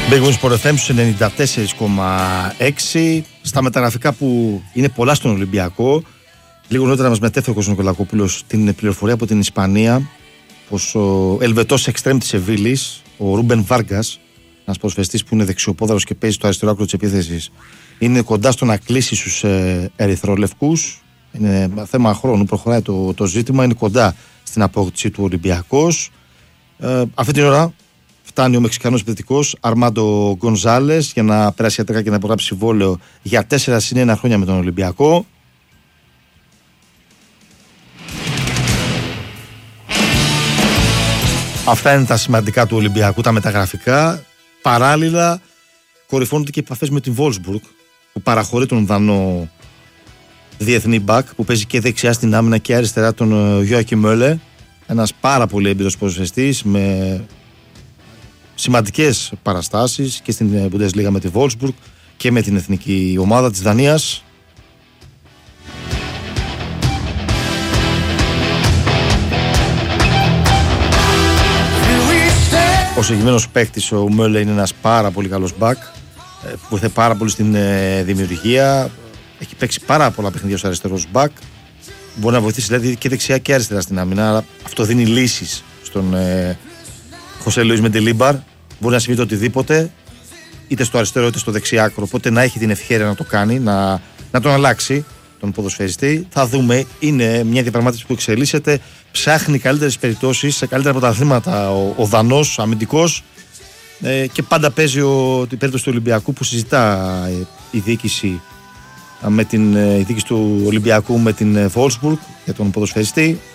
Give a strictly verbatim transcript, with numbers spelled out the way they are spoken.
Big Wings Sport εφ εμ στους ενενήντα τέσσερα κόμμα έξι. Στα μεταγραφικά που είναι πολλά στον Ολυμπιακό. Λίγο νωρίτερα μας μετέφερε ο Κώστας Νικολακόπουλος την πληροφορία από την Ισπανία πως ο Ελβετός εξτρέμ της Σεβίλης, ο Ρούμπεν Βάργκας, ένας ποδοσφαιριστής που είναι δεξιοπόδαρος και παίζει στο αριστερό άκρο της επίθεσης, είναι κοντά στο να κλείσει στους ε, ερυθρόλευκους. Είναι θέμα χρόνου, προχωράει το, το ζήτημα, είναι κοντά στην απόκτηση του Ολυμπιακός. Ε, αυτή την ώρα φτάνει ο Μεξικανός επιθετικός Αρμάντο Γκονζάλες για να περάσει ιατρικά και να υπογράψει συμβόλαιο για τέσσερα συν ένα χρόνια με τον Ολυμπιακό. Αυτά είναι τα σημαντικά του Ολυμπιακού, τα μεταγραφικά. Παράλληλα, κορυφώνονται και επαφές με την Wolfsburg, που παραχωρεί τον Δανό διεθνή μπακ, που παίζει και δεξιά στην άμυνα και αριστερά τον Γιόακιμ Μόλε. Ένας πάρα πολύ έμπειρος ποδοσφαιριστής με σημαντικές παραστάσεις και στην Bundesliga με τη Wolfsburg και με την εθνική ομάδα της Δανίας. Ο συγκεκριμένος παίκτης, ο Μόλε, είναι ένας πάρα πολύ καλός μπακ, που βοηθάει πάρα πολύ στην δημιουργία. Έχει παίξει πάρα πολλά παιχνίδια ως αριστερός μπακ. Μπορεί να βοηθήσει δηλαδή και δεξιά και αριστερά στην άμυνα. Αλλά αυτό δίνει λύσεις στον ε, Χωσέ Λουίς Μεντελίμπαρ. Μπορεί να συμβεί το οτιδήποτε, είτε στο αριστερό είτε στο δεξί άκρο. Οπότε να έχει την ευχέρεια να το κάνει, να, να τον αλλάξει τον ποδοσφαιριστή. Θα δούμε. Είναι μια διαπραγμάτευση που εξελίσσεται. Ψάχνει καλύτερες περιπτώσεις, σε καλύτερα πρωταθλήματα ο, ο Δανός αμυντικός. Ε, και πάντα παίζει ο, την περίπτωση του Ολυμπιακού που συζητά ε, η διοίκηση με την η διοίκηση του Ολυμπιακού με την Wolfsburg για τον ποδοσφαιριστή.